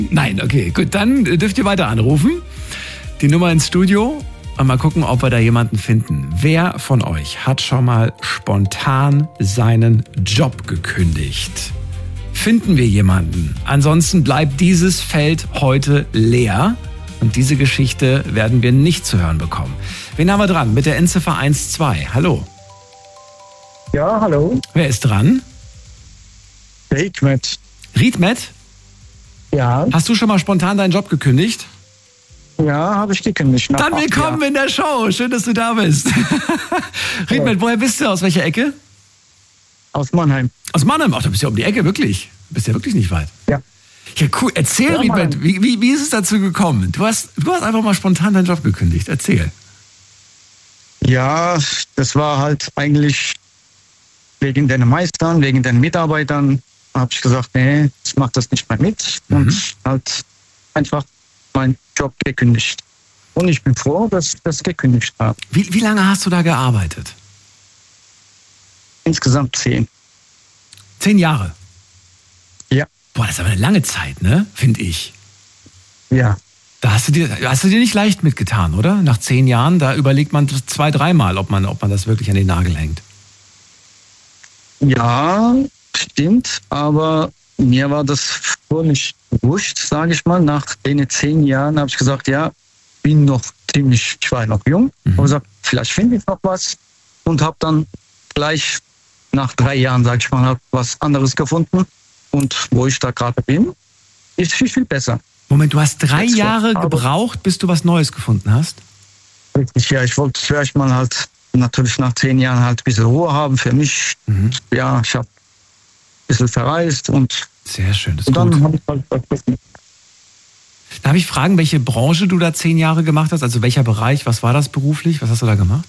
Nein, okay, gut, dann dürft ihr weiter anrufen. Die Nummer ins Studio und mal gucken, ob wir da jemanden finden. Wer von euch hat schon mal spontan seinen Job gekündigt? Finden wir jemanden? Ansonsten bleibt dieses Feld heute leer und diese Geschichte werden wir nicht zu hören bekommen. Wen haben wir dran? Mit der Endziffer 12. Hallo. Ja, hallo. Wer ist dran? Riedmet. Riedmet? Ja. Hast du schon mal spontan deinen Job gekündigt? Ja, habe ich gekündigt. Dann willkommen in der Show. Schön, dass du da bist. Riedmet, woher bist du? Aus welcher Ecke? Aus Mannheim. Aus Mannheim? Ach, du bist ja um die Ecke, wirklich. Du bist ja wirklich nicht weit. Ja. Ja, cool. Erzähl, Riedmet, wie ist es dazu gekommen? Du hast einfach mal spontan deinen Job gekündigt. Erzähl. Ja, das war halt eigentlich wegen den Meistern, wegen den Mitarbeitern. Habe ich gesagt, nee, ich mache das nicht mehr mit. Und halt einfach meinen Job gekündigt. Und ich bin froh, dass ich das gekündigt habe. Wie lange hast du da gearbeitet? Insgesamt 10. 10 Jahre? Ja. Boah, das ist aber eine lange Zeit, ne? Finde ich. Ja. Da hast du dir nicht leicht mitgetan, oder? Nach 10 Jahren, da überlegt man 2-3 Mal, ob man das wirklich an den Nagel hängt. Ja, stimmt, aber mir war das völlig wurscht, sage ich mal. Nach den 10 Jahren habe ich gesagt, ja, ich war noch jung, habe gesagt, vielleicht finde ich noch was und habe dann gleich nach 3 Jahren, sage ich mal, was anderes gefunden. Und wo ich da gerade bin, ist viel besser. Moment, du hast 3 Jahre gebraucht, bis du was Neues gefunden hast? Richtig, ja, ich wollte zuerst mal halt natürlich nach 10 Jahren halt ein bisschen Ruhe haben für mich. Ja, ich habe ein bisschen verreist und sehr schön, das ist gut. Dann habe ich halt was. Darf ich fragen, welche Branche du da 10 Jahre gemacht hast? Also welcher Bereich, was war das beruflich? Was hast du da gemacht?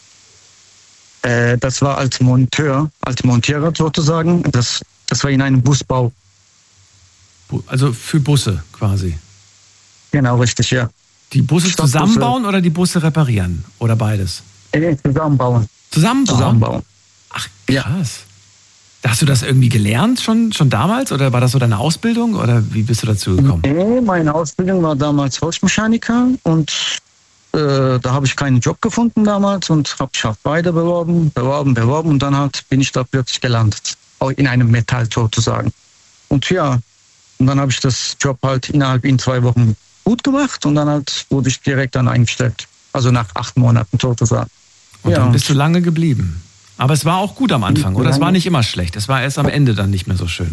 Das war als Monteurer sozusagen. Das war in einem Busbau. Also für Busse quasi? Genau, richtig, ja. Die Busse zusammenbauen oder die Busse reparieren? Oder beides? Zusammenbauen. Zusammenbauen? Ach, krass. Ja. Hast du das irgendwie gelernt schon damals? Oder war das so deine Ausbildung? Oder wie bist du dazu gekommen? Nee, meine Ausbildung war damals Hausmechaniker und da habe ich keinen Job gefunden damals und habe mich auf beide beworben und dann halt bin ich da plötzlich gelandet. Auch in einem Metall sozusagen. Und ja, und dann habe ich das Job halt innerhalb in 2 Wochen gut gemacht und dann halt wurde ich direkt dann eingestellt. Also nach 8 Monaten sozusagen. Und dann bist du lange geblieben. Aber es war auch gut am Anfang, oder? Es war nicht immer schlecht. Es war erst am Ende dann nicht mehr so schön.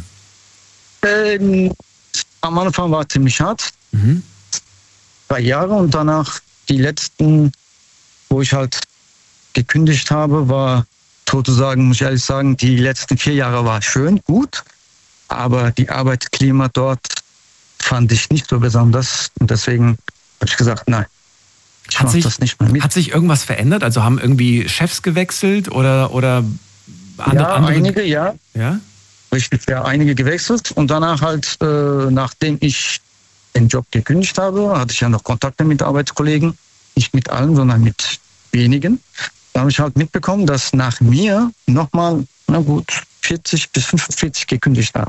Am Anfang war es ziemlich hart. 3 Jahre und danach die letzten, wo ich halt gekündigt habe, war sozusagen, muss ich ehrlich sagen, die letzten 4 Jahre war schön, gut. Aber die Arbeitsklima dort fand ich nicht so besonders. Und deswegen habe ich gesagt, nein. Ich mache das nicht mehr mit. Hat sich irgendwas verändert? Also haben irgendwie Chefs gewechselt oder andere? Einige, ja. Ja? Richtig, ja, einige gewechselt. Und danach halt, nachdem ich den Job gekündigt habe, hatte ich ja noch Kontakte mit Arbeitskollegen. Nicht mit allen, sondern mit wenigen. Da habe ich halt mitbekommen, dass nach mir nochmal, 40 bis 45 gekündigt haben.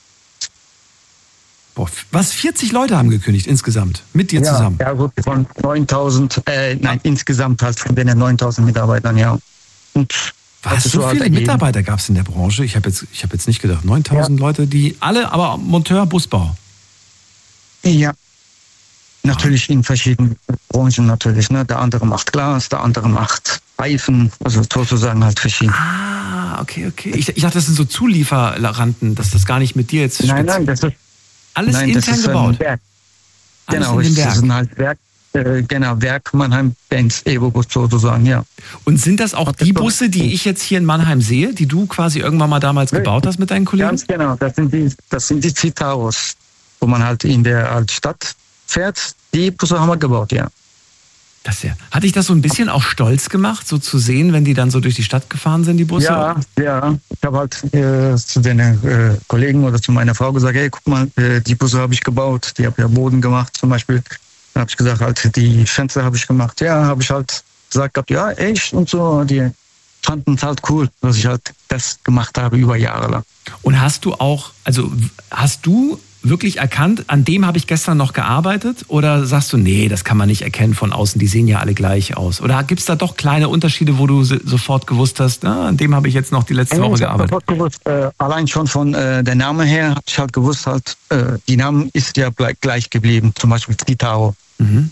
Boah, was? 40 Leute haben gekündigt insgesamt? Mit dir zusammen? Ja, gut, von 9.000, insgesamt halt von den 9.000 Mitarbeitern, ja. Und was, so viele Mitarbeiter gab es in der Branche? Ich hab jetzt nicht gedacht, 9.000 Leute, die alle, aber Monteur, Busbau. Ja, natürlich in verschiedenen Branchen natürlich. Ne? Der andere macht Glas, der andere macht Reifen, also sozusagen halt verschieden. Ah, okay. Ich dachte, das sind so Zulieferanten, dass das gar nicht mit dir jetzt... Nein, das ist... Alles intern gebaut? Werk. Alles genau, in dem Werk. Das ist halt Werk. Werk Mannheim-Benz Evo-Bus sozusagen, ja. Und sind das auch die Busse, die ich jetzt hier in Mannheim sehe, die du quasi irgendwann mal damals gebaut hast mit deinen Kollegen? Ganz genau, das sind die Citaros, wo man halt in der Stadt fährt. Die Busse haben wir gebaut, ja. Hat dich das so ein bisschen auch stolz gemacht, so zu sehen, wenn die dann so durch die Stadt gefahren sind, die Busse? Ja. Ich habe halt zu den Kollegen oder zu meiner Frau gesagt, hey, guck mal, die Busse habe ich gebaut, die habe ja Boden gemacht zum Beispiel. Dann habe ich gesagt, halt, die Fenster habe ich gemacht. Ja, habe ich halt gesagt, ja, echt und so. Die fanden es halt cool, dass ich halt das gemacht habe über Jahre lang. Und hast du wirklich erkannt, an dem habe ich gestern noch gearbeitet? Oder sagst du, nee, das kann man nicht erkennen von außen, die sehen ja alle gleich aus? Oder gibt es da doch kleine Unterschiede, wo du sofort gewusst hast, an dem habe ich jetzt noch die letzte Woche gearbeitet? Ich habe gewusst, allein schon von der Name her, habe ich halt gewusst, halt, die Name ist ja gleich geblieben, zum Beispiel Zitaro. Mhm.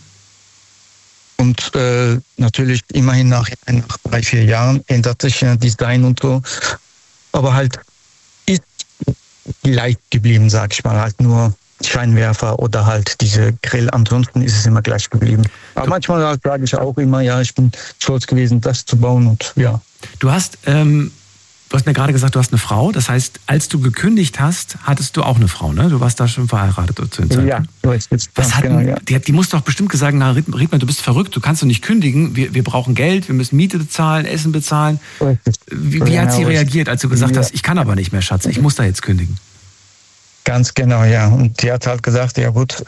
Und natürlich immerhin nach 3-4 Jahren ändert sich Design und so. Aber halt ist gleich geblieben, sag ich mal. Halt nur Scheinwerfer oder halt diese Grill. Ansonsten ist es immer gleich geblieben. Aber manchmal halt sage ich auch immer, ja, ich bin stolz gewesen, das zu bauen und ja. Du hast mir gerade gesagt, du hast eine Frau. Das heißt, als du gekündigt hast, hattest du auch eine Frau, ne? Du warst da schon verheiratet zu den Zeiten. Ja, so ist es. Genau, ja. Die muss doch bestimmt gesagt, na Riedmann, du bist verrückt, du kannst doch nicht kündigen. Wir brauchen Geld, wir müssen Miete bezahlen, Essen bezahlen. So wie hat sie reagiert, als du gesagt hast, ich kann aber nicht mehr, Schatz, ich muss da jetzt kündigen? Ganz genau, ja. Und die hat halt gesagt, ja gut,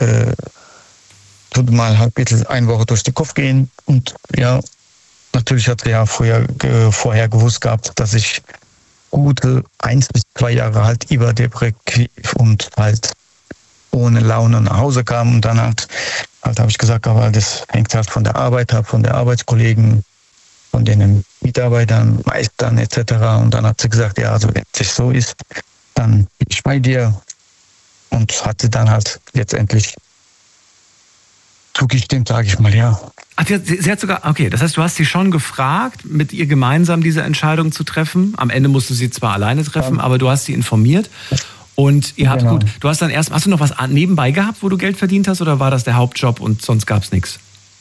tut mal halt bitte 1 Woche durch den Kopf gehen. Und ja, natürlich hat sie ja vorher gewusst gehabt, dass ich gute 1 bis 2 Jahre halt überdepressiv und halt ohne Laune nach Hause kam. Und dann halt habe ich gesagt, aber das hängt halt von der Arbeit ab, von der Arbeitskollegen, von den Mitarbeitern, Meistern etc. Und dann hat sie gesagt, ja, also wenn es so ist, dann bin ich bei dir. Und hat sie dann halt letztendlich zugestimmt, sage ich mal, ja. Ach, sie hat sogar, okay, das heißt, du hast sie schon gefragt, mit ihr gemeinsam diese Entscheidung zu treffen. Am Ende musst du sie zwar alleine treffen, aber du hast sie informiert. Und ihr habt, gut, du hast dann hast du noch was nebenbei gehabt, wo du Geld verdient hast, oder war das der Hauptjob und sonst gab es nichts?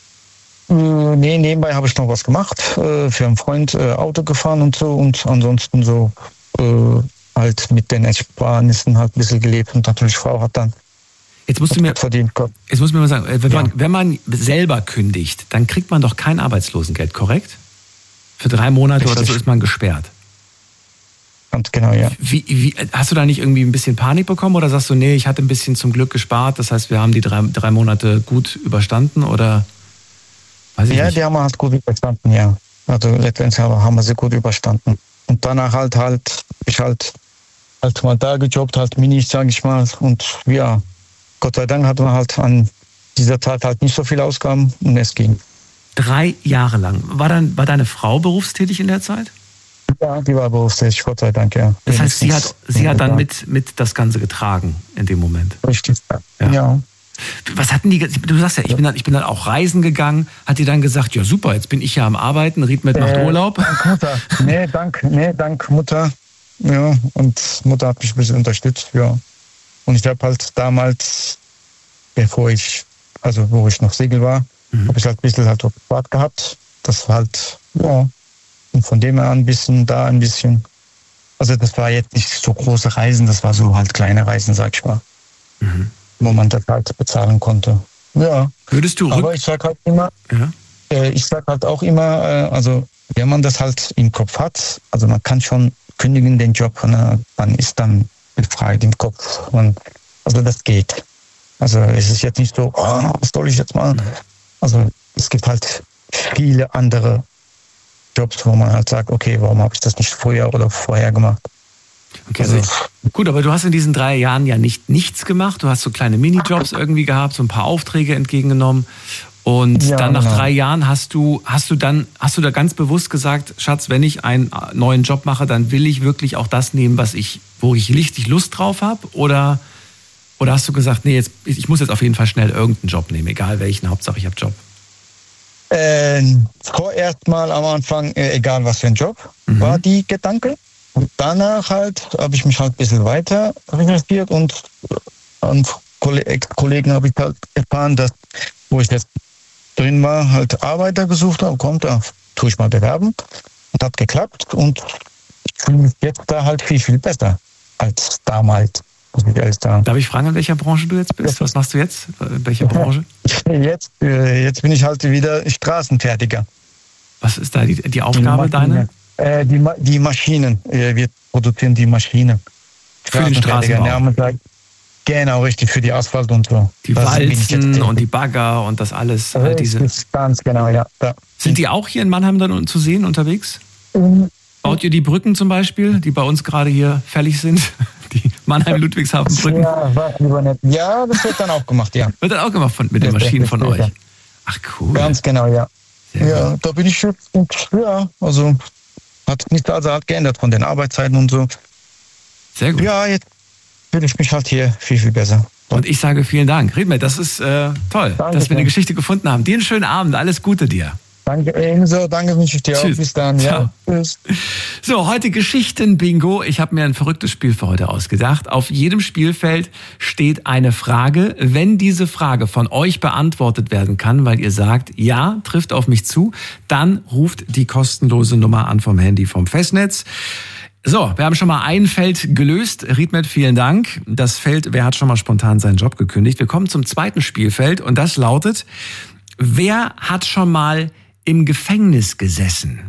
Nee, nebenbei habe ich noch was gemacht, für einen Freund Auto gefahren und so, und ansonsten so halt mit den Ersparnissen halt ein bisschen gelebt, und natürlich Frau hat dann Jetzt musst du mir mal sagen, wenn man selber kündigt, dann kriegt man doch kein Arbeitslosengeld, korrekt? Für 3 Monate Richtig. Oder so ist man gesperrt. Ganz genau, ja. Wie, hast du da nicht irgendwie ein bisschen Panik bekommen, oder sagst du, nee, ich hatte ein bisschen zum Glück gespart, das heißt, wir haben die 3 Monate gut überstanden, oder weiß ich nicht? Die haben wir halt gut überstanden, ja. Also letztendlich haben wir sie gut überstanden. Und danach halt ich halt mal da gejobbt, halt Minis, sage ich mal, und ja, Gott sei Dank hatten wir halt an dieser Zeit halt nicht so viel Ausgaben und es ging. 3 Jahre lang. War deine Frau berufstätig in der Zeit? Ja, die war berufstätig, Gott sei Dank, ja. Das heißt, sie hat dann mit das Ganze getragen in dem Moment? Richtig, ja. Was hatten die, du sagst ja, ich bin dann auch reisen gegangen, hat die dann gesagt, ja super, jetzt bin ich ja am Arbeiten, Riedmet macht Urlaub? Dank Mutter. Dank Mutter. Ja, und Mutter hat mich ein bisschen unterstützt, ja. Und ich habe halt damals, wo ich noch Segel war, habe ich halt ein bisschen halt Fahrt gehabt. Das war halt, ja, und von dem her an ein bisschen, da ein bisschen. Also das war jetzt nicht so große Reisen, das war so halt kleine Reisen, sag ich mal. Wo man das halt bezahlen konnte. Ja. Würdest du Aber ich sag halt immer, auch immer, also wenn man das halt im Kopf hat, also man kann schon kündigen den Job, ne? Man ist dann befreit im Kopf. Also das geht. Also es ist jetzt nicht so, was soll ich jetzt machen? Also es gibt halt viele andere Jobs, wo man halt sagt, okay, warum habe ich das nicht früher oder vorher gemacht? Okay, also, gut, aber du hast in diesen 3 Jahren ja nichts gemacht. Du hast so kleine Minijobs irgendwie gehabt, so ein paar Aufträge entgegengenommen. Und dann nach 3 Jahren hast du da ganz bewusst gesagt, Schatz, wenn ich einen neuen Job mache, dann will ich wirklich auch das nehmen, wo ich richtig Lust drauf habe? Oder hast du gesagt, nee, ich muss jetzt auf jeden Fall schnell irgendeinen Job nehmen, egal welchen, Hauptsache ich habe Job? Vorerst mal am Anfang, egal was für ein Job, war die Gedanke. Und danach halt habe ich mich halt ein bisschen weiter recherchiert und an Kollegen habe ich halt erfahren, dass, wo ich jetzt drin war, halt Arbeiter gesucht habe, da tue ich mal bewerben, und hat geklappt, und ich fühle mich jetzt da halt viel, viel besser als damals, muss ich ehrlich sagen. Darf ich fragen, in welcher Branche du jetzt bist? Was machst du jetzt? In welcher Branche? Jetzt bin ich halt wieder Straßenfertiger. Was ist da die Aufgabe deine? Die Maschinen, wir produzieren die Maschinen. Für den Straßenbau? Genau, richtig, für die Asphalt und so. Die Walzen und die Bagger und das alles. Ganz genau, ja. Sind die auch hier in Mannheim dann zu sehen unterwegs? Baust Baut ihr die Brücken zum Beispiel, die bei uns gerade hier fällig sind? Die Mannheim-Ludwigshafen-Brücken? Ja, was lieber nicht. Ja, das wird dann auch gemacht, ja. Wird dann auch gemacht mit den Maschinen von euch? Ach cool. Ganz genau, ja. Sehr gut. Da bin ich jetzt, ja, also hat nicht hat geändert von den Arbeitszeiten und so. Sehr gut. Ja, jetzt fühle ich mich halt hier viel, viel besser. Und ich sage vielen Dank. Riedmet, das ist toll, dass wir eine Geschichte gefunden haben. Dir einen schönen Abend, alles Gute dir. Danke, ebenso. Danke wünsche ich dir auch. Bis dann. Ja. Tschüss. So, heute Geschichten-Bingo. Ich habe mir ein verrücktes Spiel für heute ausgedacht. Auf jedem Spielfeld steht eine Frage. Wenn diese Frage von euch beantwortet werden kann, weil ihr sagt, ja, trifft auf mich zu, dann ruft die kostenlose Nummer an vom Handy vom Festnetz. So, wir haben schon mal ein Feld gelöst. Riedmet, vielen Dank. Das Feld, wer hat schon mal spontan seinen Job gekündigt? Wir kommen zum zweiten Spielfeld und das lautet, wer hat schon mal im Gefängnis gesessen?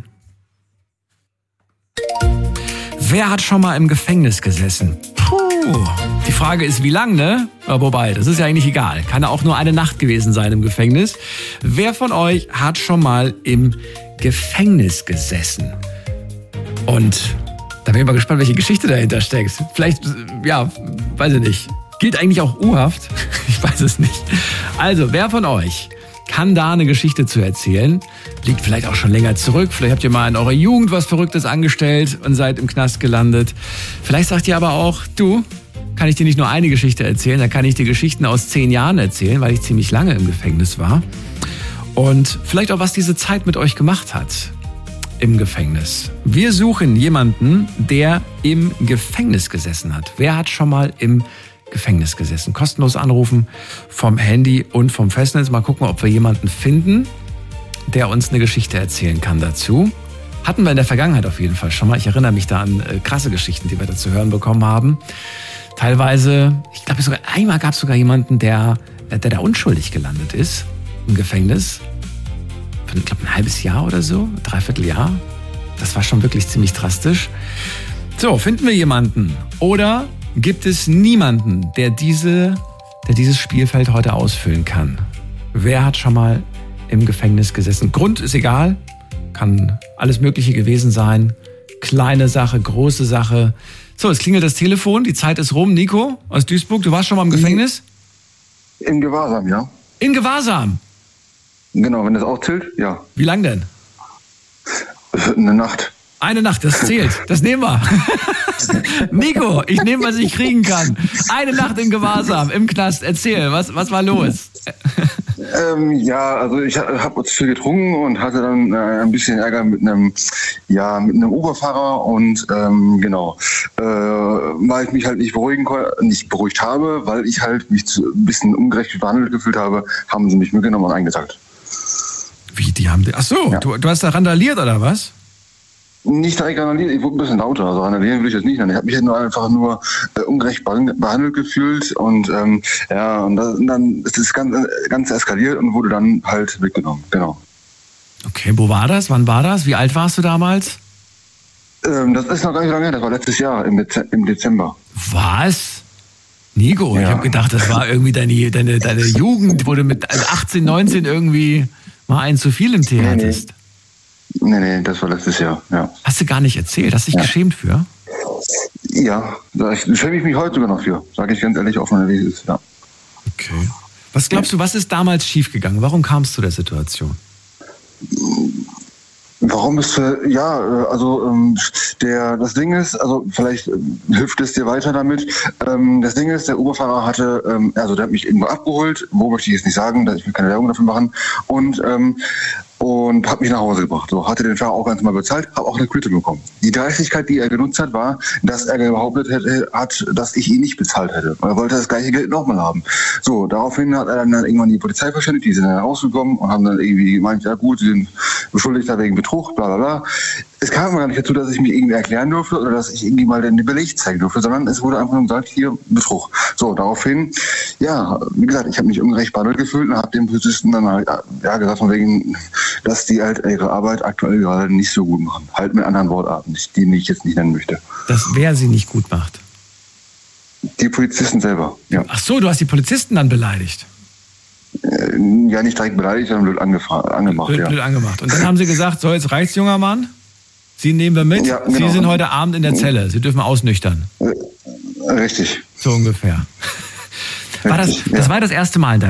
Wer hat schon mal im Gefängnis gesessen? Puh, die Frage ist, wie lang, ne? Ja, wobei, das ist ja eigentlich egal. Kann ja auch nur eine Nacht gewesen sein im Gefängnis. Wer von euch hat schon mal im Gefängnis gesessen? Und da bin ich mal gespannt, welche Geschichte dahinter steckt. Vielleicht, ja, weiß ich nicht. Gilt eigentlich auch U-Haft? Ich weiß es nicht. Also, wer von euch kann da eine Geschichte zu erzählen? Liegt vielleicht auch schon länger zurück. Vielleicht habt ihr mal in eurer Jugend was Verrücktes angestellt und seid im Knast gelandet. Vielleicht sagt ihr aber auch, du, kann ich dir nicht nur eine Geschichte erzählen, dann kann ich dir Geschichten aus 10 Jahren erzählen, weil ich ziemlich lange im Gefängnis war. Und vielleicht auch, was diese Zeit mit euch gemacht hat im Gefängnis. Wir suchen jemanden, der im Gefängnis gesessen hat. Wer hat schon mal im Gefängnis gesessen? Kostenlos anrufen vom Handy und vom Festnetz. Mal gucken, ob wir jemanden finden, der uns eine Geschichte erzählen kann dazu. Hatten wir in der Vergangenheit auf jeden Fall schon mal. Ich erinnere mich da an krasse Geschichten, die wir da zu hören bekommen haben. Teilweise, ich glaube sogar, einmal gab es sogar jemanden, der da unschuldig gelandet ist im Gefängnis. Ich glaube, ein halbes Jahr oder so, 3/4 Jahr. Das war schon wirklich ziemlich drastisch. So, finden wir jemanden? Oder gibt es niemanden, der dieses Spielfeld heute ausfüllen kann? Wer hat schon mal im Gefängnis gesessen? Grund ist egal, kann alles Mögliche gewesen sein. Kleine Sache, große Sache. So, es klingelt das Telefon, die Zeit ist rum. Nico aus Duisburg, du warst schon mal im Gefängnis? In Gewahrsam, ja. In Gewahrsam? Genau, wenn das auch zählt, ja. Wie lang denn? Eine Nacht. Eine Nacht, das zählt. Das nehmen wir. Nico, ich nehme, was ich kriegen kann. Eine Nacht im Gewahrsam, im Knast. Erzähl, was war los? Ja, also ich habe zu viel getrunken und hatte dann ein bisschen Ärger mit einem Uberfahrer und genau, weil ich mich halt nicht beruhigt habe, weil ich halt mich ein bisschen ungerecht behandelt gefühlt habe, haben sie mich mitgenommen und eingesackt. Wie, die haben... Ach so, ja. Du hast da randaliert oder was? Nicht direkt randaliert, ich wurde ein bisschen lauter. Also randalieren will ich jetzt nicht nennen. Ich habe mich einfach nur ungerecht behandelt gefühlt und ja, und dann ist das ganz eskaliert und wurde dann halt mitgenommen. Genau. Okay, wo war das? Wann war das? Wie alt warst du damals? Das ist noch gar nicht lange her, das war letztes Jahr im Dezember. Was? Nico, ja. Ich habe gedacht, das war irgendwie deine Jugend, wo du mit 18, 19 irgendwie mal einen zu viel im Tee hattest. Nee, das war letztes Jahr, ja. Hast du gar nicht erzählt? Hast du dich geschämt für? Ja, da schäme ich mich heute sogar noch für. Sage ich ganz ehrlich, offen wie es ist, ja. Okay. Was glaubst du, was ist damals schiefgegangen? Warum kam es zu der Situation? Warum ist, das Ding ist, also vielleicht hilft es dir weiter damit. Das Ding ist, der Uberfahrer hatte, der hat mich irgendwo abgeholt, wo möchte ich jetzt nicht sagen, ich will keine Werbung dafür machen, und hat mich nach Hause gebracht. So, hatte den Fahrer auch ganz mal bezahlt, habe auch eine Quittung bekommen. Die Dreistigkeit, die er genutzt hat, war, dass er behauptet hat, dass ich ihn nicht bezahlt hätte. Er wollte das gleiche Geld nochmal haben. So, daraufhin hat er dann irgendwann die Polizei verständigt, die sind dann rausgekommen und haben dann irgendwie gemeint, ja gut, sie sind beschuldigt wegen Betrug, bla bla bla. Es kam aber gar nicht dazu, dass ich mich irgendwie erklären durfte oder dass ich irgendwie mal den Beleg zeigen durfte, sondern es wurde einfach nur gesagt, hier, Betrug. So, daraufhin, ja, wie gesagt, ich habe mich ungerecht behandelt gefühlt und habe dem Polizisten dann halt gesagt, von wegen, dass die halt ihre Arbeit aktuell gerade nicht so gut machen. Halt mit anderen Wortarten, die ich jetzt nicht nennen möchte. Dass wer sie nicht gut macht? Die Polizisten selber, ja. Ach so, du hast die Polizisten dann beleidigt? Ja, nicht direkt beleidigt, sondern blöd angemacht. Blöd angemacht. Und dann haben sie gesagt, so, jetzt reicht's, junger Mann? Sie nehmen wir mit. Ja, genau. Sie sind heute Abend in der Zelle. Sie dürfen ausnüchtern. Richtig. So ungefähr. Das war das erste Mal in deinem